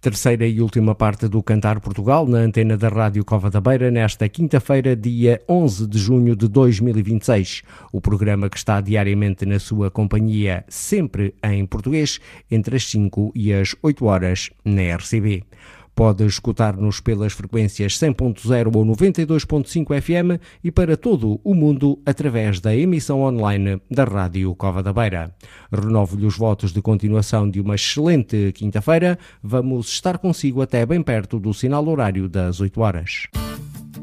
terceira e última parte do Cantar Portugal na antena da Rádio Cova da Beira nesta quinta-feira, dia 11 de junho de 2026. O programa que está diariamente na sua companhia, sempre em português, entre as 5 e as 8 horas na RCB. Pode escutar-nos pelas frequências 100.0 ou 92.5 FM e para todo o mundo através da emissão online da Rádio Cova da Beira. Renovo-lhe os votos de continuação de uma excelente quinta-feira. Vamos estar consigo até bem perto do sinal horário das 8 horas.